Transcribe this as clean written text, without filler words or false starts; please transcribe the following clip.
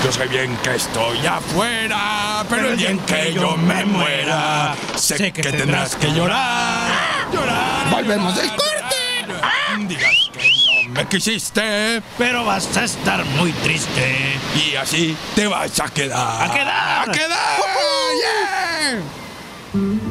Yo sé bien que estoy afuera, pero el día en que yo me muera, sé que tendrás que llorar. Llorar. ¡Volvemos del corte! Digas que no me quisiste, Pero vas a estar muy triste. y así te vas a quedar. ¡A quedar! ¡A quedar! ¡Yeah!